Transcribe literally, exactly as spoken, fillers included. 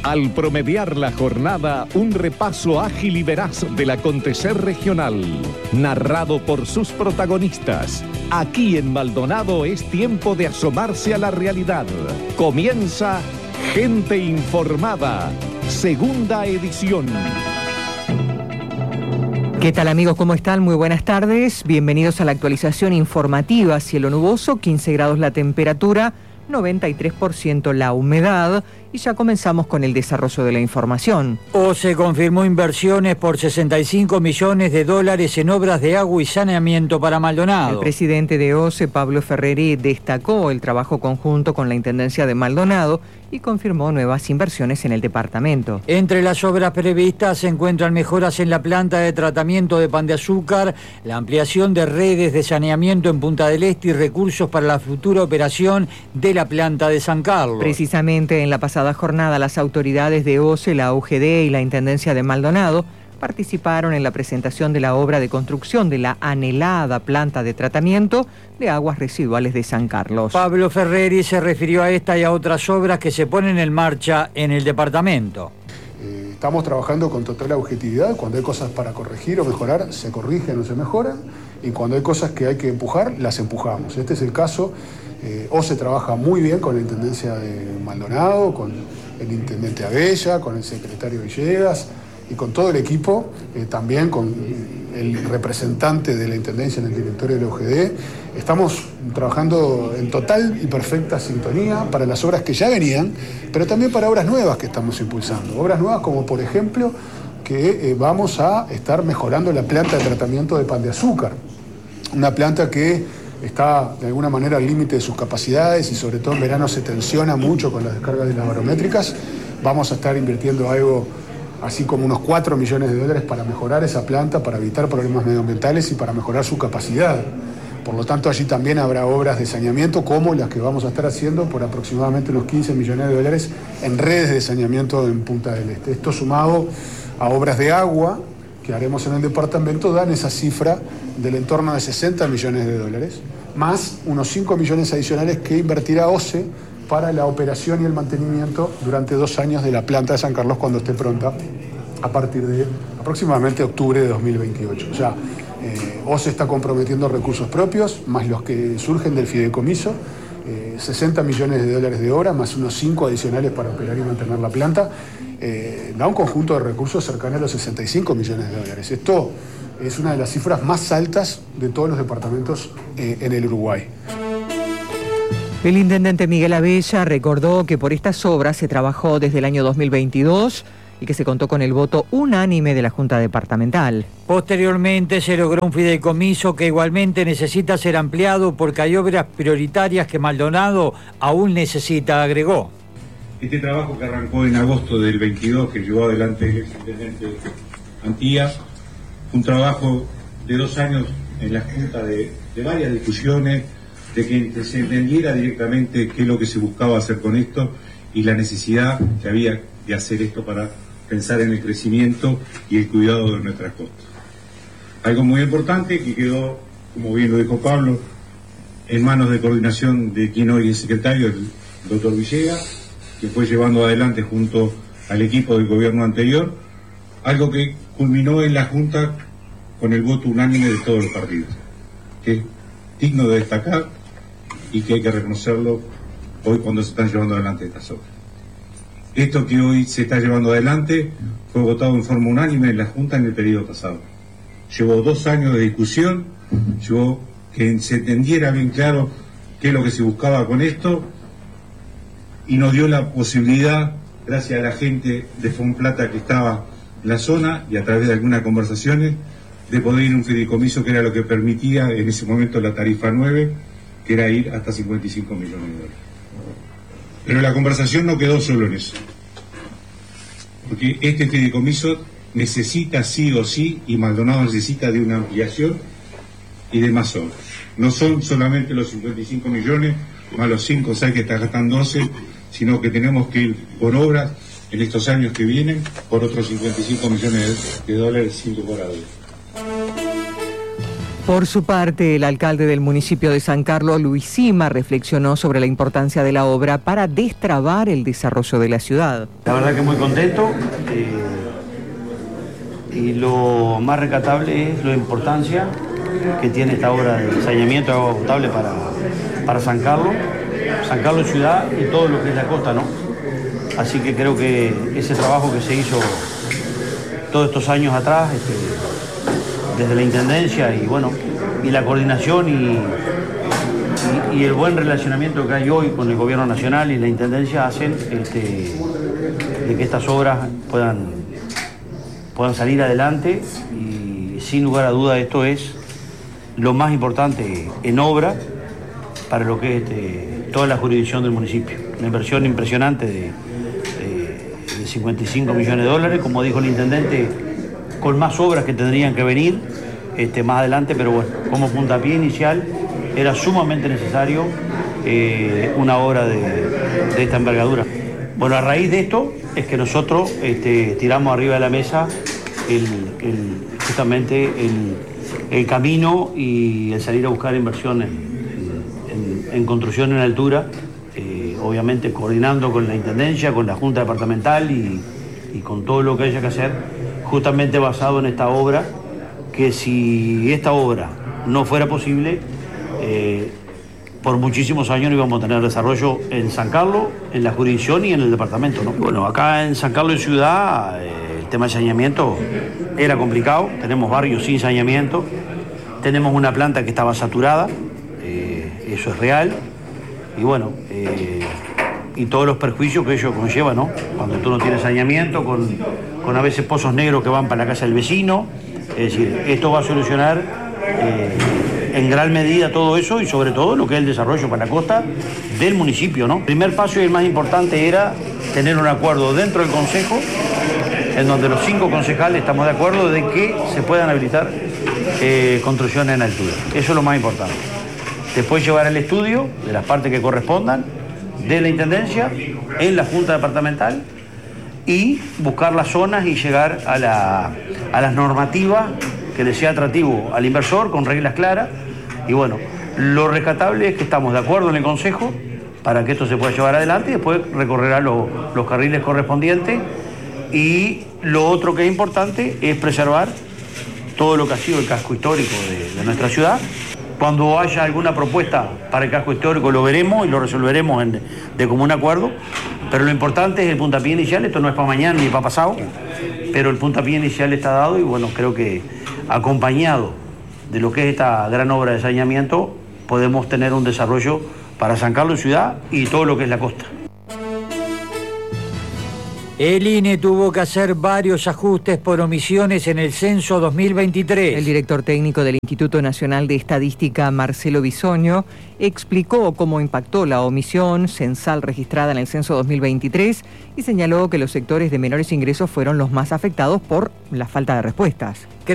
Al promediar la jornada, un repaso ágil y veraz del acontecer regional, narrado por sus protagonistas. Aquí en Maldonado es tiempo de asomarse a la realidad. Comienza Gente Informada, segunda edición. ¿Qué tal, amigos? ¿Cómo están? Muy buenas tardes. Bienvenidos a la actualización informativa. Cielo nuboso, quince grados la temperatura, noventa y tres por ciento la humedad. Y ya comenzamos con el desarrollo de la información. OCE confirmó inversiones por sesenta y cinco millones de dólares en obras de agua y saneamiento para Maldonado. El presidente de OCE, Pablo Ferreri, destacó el trabajo conjunto con la Intendencia de Maldonado y confirmó nuevas inversiones en el departamento. Entre las obras previstas se encuentran mejoras en la planta de tratamiento de Pan de Azúcar, la ampliación de redes de saneamiento en Punta del Este y recursos para la futura operación de la planta de San Carlos. Precisamente en la pasada jornada, las autoridades de OCE, la U G D y la Intendencia de Maldonado participaron en la presentación de la obra de construcción de la anhelada planta de tratamiento de aguas residuales de San Carlos. Pablo Ferreri se refirió a esta y a otras obras que se ponen en marcha en el departamento. Eh, estamos trabajando con total objetividad. Cuando hay cosas para corregir o mejorar, se corrigen o se mejoran. Y cuando hay cosas que hay que empujar, las empujamos. Este es el caso. Eh, OCE trabaja muy bien con la Intendencia de Maldonado, con el Intendente Abella, con el Secretario Villegas y con todo el equipo, eh, también con el representante de la Intendencia en el directorio de la U G D. Estamos trabajando en total y perfecta sintonía para las obras que ya venían, pero también para obras nuevas que estamos impulsando. Obras nuevas como, por ejemplo, que eh, vamos a estar mejorando la planta de tratamiento de Pan de Azúcar. Una planta que está de alguna manera al límite de sus capacidades y sobre todo en verano se tensiona mucho con las descargas de las barométricas. Vamos a estar invirtiendo algo así como unos cuatro millones de dólares para mejorar esa planta, para evitar problemas medioambientales y para mejorar su capacidad. Por lo tanto, allí también habrá obras de saneamiento como las que vamos a estar haciendo por aproximadamente unos quince millones de dólares en redes de saneamiento en Punta del Este. Esto sumado a obras de agua que haremos en el departamento dan esa cifra del entorno de sesenta millones de dólares, más unos cinco millones adicionales que invertirá OCE para la operación y el mantenimiento durante dos años de la planta de San Carlos cuando esté pronta a partir de aproximadamente octubre de dos mil veintiocho. O sea, eh, OCE está comprometiendo recursos propios, más los que surgen del fideicomiso, eh, sesenta millones de dólares de obra, más unos cinco adicionales para operar y mantener la planta. Eh, da un conjunto de recursos cercano a los sesenta y cinco millones de dólares. Esto es una de las cifras más altas de todos los departamentos eh, en el Uruguay. El intendente Miguel Abella recordó que por estas obras se trabajó desde el año dos mil veintidós y que se contó con el voto unánime de la Junta Departamental. Posteriormente se logró un fideicomiso que igualmente necesita ser ampliado porque hay obras prioritarias que Maldonado aún necesita, agregó. Este trabajo que arrancó en agosto del veintidós, que llevó adelante el exintendente Antía, un trabajo de dos años en la Junta de, de varias discusiones, de que se entendiera directamente qué es lo que se buscaba hacer con esto y la necesidad que había de hacer esto para pensar en el crecimiento y el cuidado de nuestras costas. Algo muy importante que quedó, como bien lo dijo Pablo, en manos de coordinación de quien hoy es secretario, el doctor Villegas, que fue llevando adelante junto al equipo del gobierno anterior, algo que culminó en la Junta con el voto unánime de todos los partidos, que es digno de destacar y que hay que reconocerlo hoy cuando se están llevando adelante estas obras. Esto que hoy se está llevando adelante fue votado en forma unánime en la Junta en el periodo pasado. Llevó dos años de discusión, llevó que se entendiera bien claro qué es lo que se buscaba con esto, y nos dio la posibilidad, gracias a la gente de Fonplata que estaba en la zona y a través de algunas conversaciones, de poder ir a un fideicomiso que era lo que permitía en ese momento la tarifa nueve, que era ir hasta cincuenta y cinco millones de dólares. Pero la conversación no quedó solo en eso, porque este fideicomiso necesita sí o sí, y Maldonado necesita de una ampliación y de más obras. No son solamente los cincuenta y cinco millones, más los cinco, seis que está gastando doce, sino que tenemos que ir por obras en estos años que vienen por otros cincuenta y cinco millones de dólares sin lugar a dudas. Por su parte, el alcalde del municipio de San Carlos, Luis Sima, reflexionó sobre la importancia de la obra para destrabar el desarrollo de la ciudad. La verdad que muy contento eh, y lo más recatable es la importancia que tiene esta obra de saneamiento de agua potable para, para San Carlos, San Carlos ciudad y todo lo que es la costa, ¿no? Así que creo que ese trabajo que se hizo todos estos años atrás, este, desde la Intendencia y bueno, y la coordinación y, y, y el buen relacionamiento que hay hoy con el Gobierno Nacional y la Intendencia hacen este, de que estas obras puedan, puedan salir adelante y sin lugar a duda esto es lo más importante en obra para lo que es este, toda la jurisdicción del municipio. Una inversión impresionante de, de, de cincuenta y cinco millones de dólares, como dijo el Intendente, con más obras que tendrían que venir este, más adelante, pero bueno, como puntapié inicial era sumamente necesario eh, una obra de, de esta envergadura. Bueno, a raíz de esto es que nosotros este, tiramos arriba de la mesa el, el, justamente el, el camino y el salir a buscar inversión en, en, en construcción en altura, eh, obviamente coordinando con la Intendencia, con la Junta Departamental y, y con todo lo que haya que hacer, justamente basado en esta obra, que si esta obra no fuera posible, eh, por muchísimos años no íbamos a tener desarrollo en San Carlos, en la jurisdicción y en el departamento, ¿no? Bueno, acá en San Carlos y Ciudad, eh, el tema de saneamiento era complicado, tenemos barrios sin saneamiento, tenemos una planta que estaba saturada, eh, eso es real, y bueno, eh, y todos los perjuicios que ello conlleva, ¿no? Cuando tú no tienes saneamiento, con, con a veces pozos negros que van para la casa del vecino, es decir, esto va a solucionar eh, en gran medida todo eso y sobre todo lo que es el desarrollo para la costa del municipio, ¿no? El primer paso y el más importante era tener un acuerdo dentro del Consejo, en donde los cinco concejales estamos de acuerdo de que se puedan habilitar eh, construcciones en altura. Eso es lo más importante. Después llevar el estudio de las partes que correspondan de la Intendencia en la Junta Departamental y buscar las zonas y llegar a, la, a las normativas que le sea atractivo al inversor con reglas claras. Y bueno, lo rescatable es que estamos de acuerdo en el Consejo para que esto se pueda llevar adelante y después recorrerá lo, los carriles correspondientes. Y lo otro que es importante es preservar todo lo que ha sido el casco histórico de, de nuestra ciudad. Cuando haya alguna propuesta para el casco histórico lo veremos y lo resolveremos en, de común acuerdo, pero lo importante es el puntapié inicial. Esto no es para mañana ni para pasado, pero el puntapié inicial está dado y bueno, creo que acompañado de lo que es esta gran obra de saneamiento podemos tener un desarrollo para San Carlos ciudad y todo lo que es la costa. El I N E tuvo que hacer varios ajustes por omisiones en el censo dos mil veintitrés. El director técnico del Instituto Nacional de Estadística, Marcelo Bisoño, explicó cómo impactó la omisión censal registrada en el censo dos mil veintitrés y señaló que los sectores de menores ingresos fueron los más afectados por la falta de respuestas.